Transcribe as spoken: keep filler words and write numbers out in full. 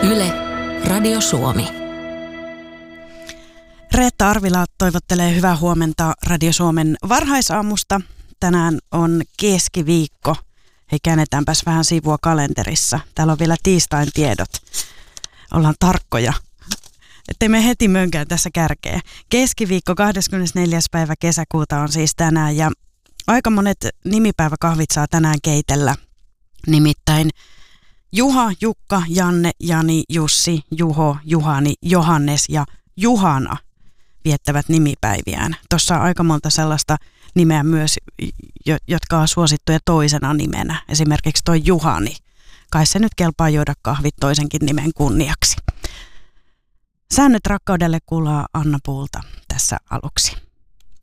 Yle, Radio Suomi. Reetta Arvila toivottelee hyvää huomenta Radio Suomen varhaisaamusta. Tänään on keskiviikko. Hei, käännetäänpäs vähän sivua kalenterissa. Täällä on vielä tiistain tiedot. Ollaan tarkkoja, ettei me heti mönkään tässä kärkeä. Keskiviikko kahdeskymmenesneljäs päivä kesäkuuta on siis tänään ja aika monet nimipäiväkahvit saa tänään keitellä. Nimittäin Juha, Jukka, Janne, Jani, Jussi, Juho, Juhani, Johannes ja Juhana viettävät nimipäiviään. Tuossa on aika monta sellaista nimeä myös, jotka on suosittuja toisena nimenä. Esimerkiksi toi Juhani. Kai se nyt kelpaa juoda kahvit toisenkin nimen kunniaksi. Säännöt rakkaudelle kuulaa Anna Puulta tässä aluksi.